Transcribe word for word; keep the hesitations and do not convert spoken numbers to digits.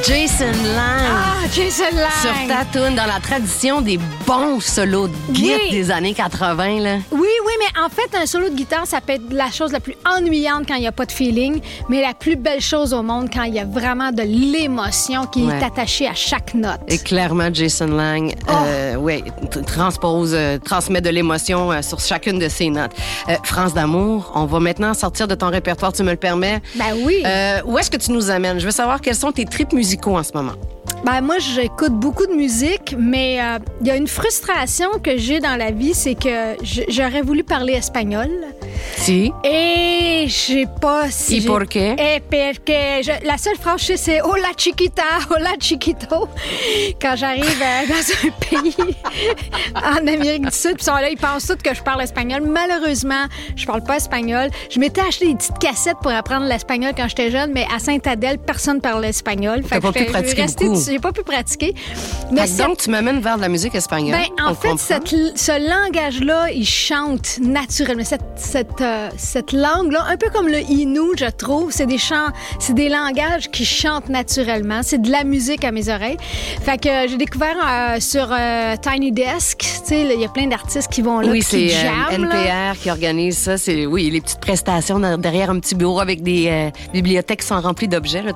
Jason Lang. Ah, Jason Lang. Sur ta toune, dans la tradition des bons solos de guitare Oui. des années quatre-vingt, là. Oui, oui, mais en fait, un solo de guitare, ça peut être la chose la plus ennuyante quand il n'y a pas de feeling, mais la plus belle chose au monde quand il y a vraiment de l'émotion qui Ouais. est attachée à chaque note. Et clairement, Jason Lang, Oh. euh, ouais, t- transpose, euh, transmet de l'émotion euh, sur chacune de ses notes. Euh, France d'amour, on va maintenant sortir de ton répertoire, tu me le permets. Ben oui. Euh, où est-ce que tu nous amènes? Je veux savoir quels sont tes trips musicaux en ce moment. Ben moi, j'écoute beaucoup de musique, mais euh, il y a une frustration que j'ai dans la vie, c'est que j- j'aurais voulu parler espagnol. Si. Et j'ai pas... Si Y j'ai- por qué? Et parce que je- la seule phrase que je sais, c'est « Hola chiquita, hola chiquito » quand j'arrive euh, dans un pays en Amérique du Sud. Puis ils sont là, ils pensent tous que je parle espagnol. Malheureusement, je parle pas espagnol. Je m'étais acheté des petites cassettes pour apprendre l'espagnol quand j'étais jeune, mais à Sainte-Adèle, personne parlait espagnol. T'as Fait que pas pu j'étais- pratiquer restée beaucoup. dessus. J'ai pas pu pratiquer. Fait Mais que c'est- donc, tu m'amènes vers de la musique espagnole. ben, en On fait, comprend. cette, ce langage-là, il chante naturellement. Cette, cette, euh, cette langue-là, un peu comme le Innu, je trouve, c'est des chants, c'est des langages qui chantent naturellement. C'est de la musique à mes oreilles. Fait que euh, j'ai découvert euh, sur euh, Tiny Desk, tu sais, là, il y a plein d'artistes qui vont là, Oui, puis qui c'est euh, jamment, N P là. R qui organise ça. C'est oui, les petites prestations dans- derrière un petit bureau avec des euh, bibliothèques qui sont remplies d'objets. Là.